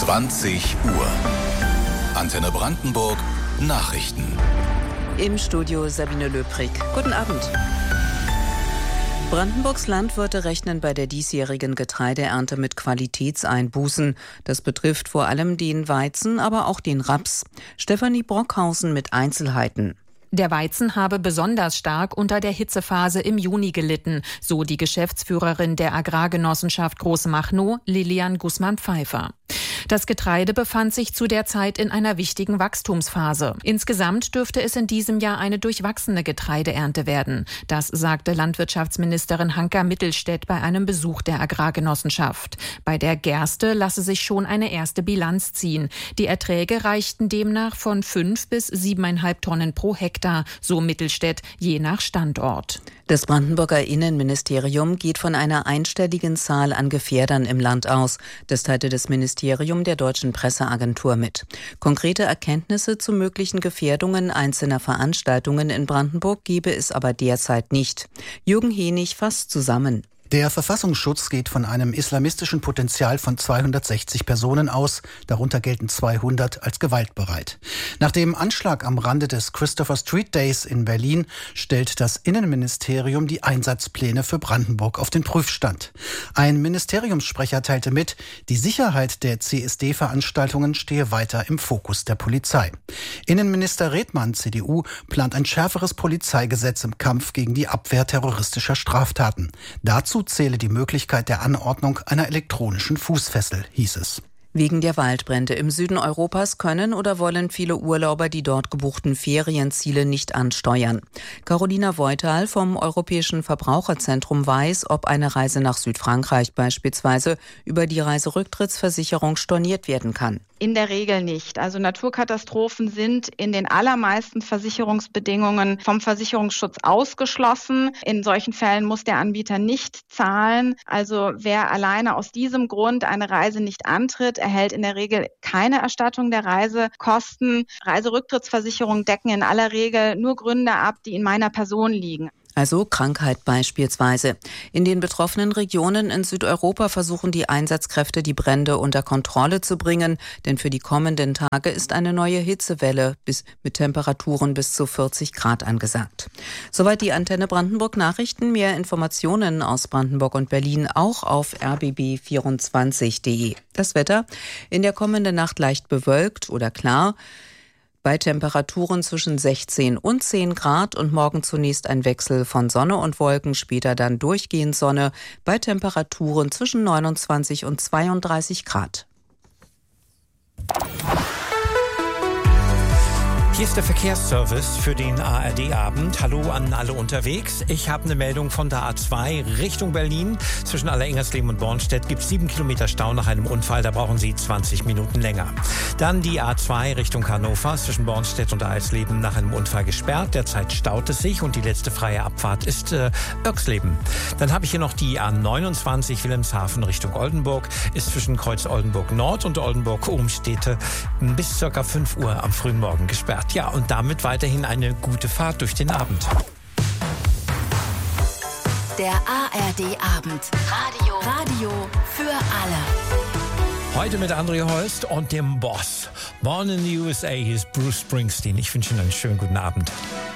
20 Uhr. Antenne Brandenburg Nachrichten. Im Studio Sabine Löbrig. Guten Abend. Brandenburgs Landwirte rechnen bei der diesjährigen Getreideernte mit Qualitätseinbußen. Das betrifft vor allem den Weizen, aber auch den Raps. Stefanie Brockhausen mit Einzelheiten. Der Weizen habe besonders stark unter der Hitzephase im Juni gelitten, so die Geschäftsführerin der Agrargenossenschaft Großmachnow, Lilian Gußmann-Pfeiffer. Das Getreide befand sich zu der Zeit in einer wichtigen Wachstumsphase. Insgesamt dürfte es in diesem Jahr eine durchwachsene Getreideernte werden. Das sagte Landwirtschaftsministerin Hanka Mittelstädt bei einem Besuch der Agrargenossenschaft. Bei der Gerste lasse sich schon eine erste Bilanz ziehen. Die Erträge reichten demnach von 5 bis 7,5 Tonnen pro Hektar, so Mittelstädt, je nach Standort. Das Brandenburger Innenministerium geht von einer einstelligen Zahl an Gefährdern im Land aus. Das teilte das Ministerium der Deutschen Presseagentur mit. Konkrete Erkenntnisse zu möglichen Gefährdungen einzelner Veranstaltungen in Brandenburg gebe es aber derzeit nicht. Jürgen Henig fasst zusammen. Der Verfassungsschutz geht von einem islamistischen Potenzial von 260 Personen aus. Darunter gelten 200 als gewaltbereit. Nach dem Anschlag am Rande des Christopher Street Days in Berlin stellt das Innenministerium die Einsatzpläne für Brandenburg auf den Prüfstand. Ein Ministeriumssprecher teilte mit, die Sicherheit der CSD-Veranstaltungen stehe weiter im Fokus der Polizei. Innenminister Redmann, CDU, plant ein schärferes Polizeigesetz im Kampf gegen die Abwehr terroristischer Straftaten. Dazu zähle die Möglichkeit der Anordnung einer elektronischen Fußfessel, hieß es. Wegen der Waldbrände im Süden Europas können oder wollen viele Urlauber die dort gebuchten Ferienziele nicht ansteuern. Carolina Voital vom Europäischen Verbraucherzentrum weiß, ob eine Reise nach Südfrankreich beispielsweise über die Reiserücktrittsversicherung storniert werden kann. In der Regel nicht. Also Naturkatastrophen sind in den allermeisten Versicherungsbedingungen vom Versicherungsschutz ausgeschlossen. In solchen Fällen muss der Anbieter nicht zahlen. Also wer alleine aus diesem Grund eine Reise nicht antritt, erhält in der Regel keine Erstattung der Reisekosten. Reiserücktrittsversicherungen decken in aller Regel nur Gründe ab, die in meiner Person liegen. Also Krankheit beispielsweise. In den betroffenen Regionen in Südeuropa versuchen die Einsatzkräfte, die Brände unter Kontrolle zu bringen. Denn für die kommenden Tage ist eine neue Hitzewelle mit Temperaturen bis zu 40 Grad angesagt. Soweit die Antenne Brandenburg Nachrichten. Mehr Informationen aus Brandenburg und Berlin auch auf rbb24.de. Das Wetter in der kommenden Nacht leicht bewölkt oder klar. Bei Temperaturen zwischen 16 und 10 Grad und morgen zunächst ein Wechsel von Sonne und Wolken, später dann durchgehend Sonne bei Temperaturen zwischen 29 und 32 Grad. Hier ist der Verkehrsservice für den ARD-Abend. Hallo an alle unterwegs. Ich habe eine Meldung von der A2 Richtung Berlin. Zwischen Alleringhersleben und Bornstedt gibt es 7 Kilometer Stau nach einem Unfall. Da brauchen Sie 20 Minuten länger. Dann die A2 Richtung Hannover. Zwischen Bornstedt und Eisleben nach einem Unfall gesperrt. Derzeit staut es sich und die letzte freie Abfahrt ist Oerxleben. Dann habe ich hier noch die A29 Wilhelmshaven Richtung Oldenburg. Ist zwischen Kreuz Oldenburg Nord und Oldenburg Umstedte bis ca. 5 Uhr am frühen Morgen gesperrt. Ja, und damit weiterhin eine gute Fahrt durch den Abend. Der ARD-Abend. Radio für alle. Heute mit André Holst und dem Boss. Born in the USA, hier ist Bruce Springsteen. Ich wünsche Ihnen einen schönen guten Abend.